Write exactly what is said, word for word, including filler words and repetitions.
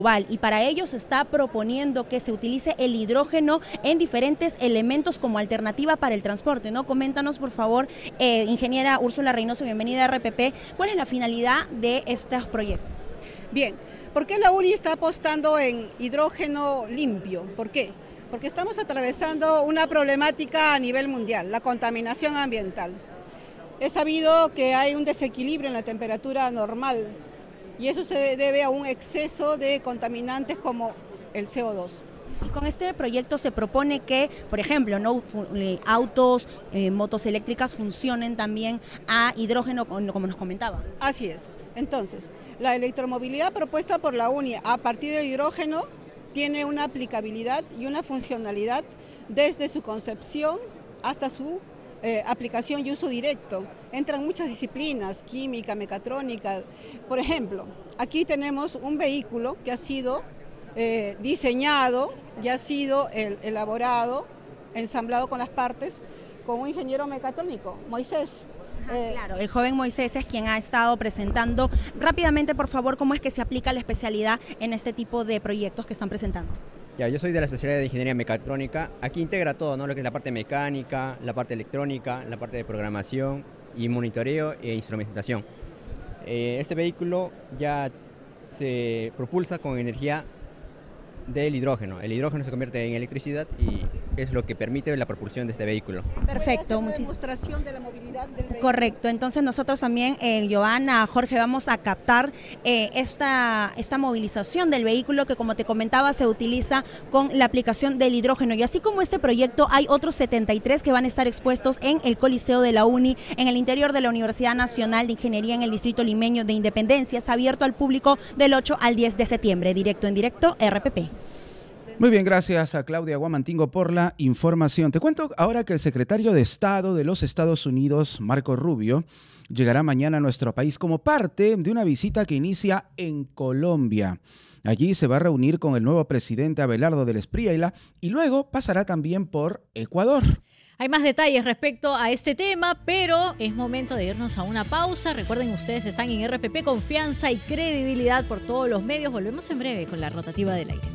global, y para ello se está proponiendo que se utilice el hidrógeno en diferentes elementos como alternativa para el transporte, ¿no? Coméntanos, por favor, eh, ingeniera Úrsula Reynoso, bienvenida a R P P, ¿cuál es la finalidad de estos proyectos? Bien, ¿por qué la U N I está apostando en hidrógeno limpio? ¿Por qué? Porque estamos atravesando una problemática a nivel mundial, la contaminación ambiental. Es sabido que hay un desequilibrio en la temperatura normal y eso se debe a un exceso de contaminantes como el C O dos. Y con este proyecto se propone que, por ejemplo, ¿no? autos, eh, motos eléctricas funcionen también a hidrógeno, como nos comentaba. Así es. Entonces, la electromovilidad propuesta por la U N I a partir del hidrógeno tiene una aplicabilidad y una funcionalidad desde su concepción hasta su eh, aplicación y uso directo. Entran muchas disciplinas, química, mecatrónica. Por ejemplo, aquí tenemos un vehículo que ha sido eh, diseñado y ha sido el, elaborado, ensamblado con las partes, con un ingeniero mecatrónico, Moisés. Eh, claro, el joven Moisés es quien ha estado presentando. Rápidamente, por favor, ¿cómo es que se aplica la especialidad en este tipo de proyectos que están presentando? Ya, yo soy de la especialidad de Ingeniería Mecatrónica. Aquí integra todo, ¿no? Lo que es la parte mecánica, la parte electrónica, la parte de programación y monitoreo e instrumentación. Eh, este vehículo ya se propulsa con energía del hidrógeno. El hidrógeno se convierte en electricidad y es lo que permite la propulsión de este vehículo. Perfecto, muchísimas demostración de la movilidad del vehículo. Correcto, entonces nosotros también, eh, Giovanna, Jorge, vamos a captar eh, esta, esta movilización del vehículo que, como te comentaba, se utiliza con la aplicación del hidrógeno. Y así como este proyecto, hay otros setenta y tres que van a estar expuestos en el Coliseo de la U N I, en el interior de la Universidad Nacional de Ingeniería en el Distrito Limeño de Independencia. Es abierto al público del ocho al diez de septiembre, directo en directo, R P P. Muy bien, gracias a Claudia Guamantingo por la información. Te cuento ahora que el secretario de Estado de los Estados Unidos, Marco Rubio, llegará mañana a nuestro país como parte de una visita que inicia en Colombia. Allí se va a reunir con el nuevo presidente Abelardo del Espriella y luego pasará también por Ecuador. Hay más detalles respecto a este tema, pero es momento de irnos a una pausa. Recuerden, ustedes están en R P P, confianza y credibilidad por todos los medios. Volvemos en breve con la rotativa del aire.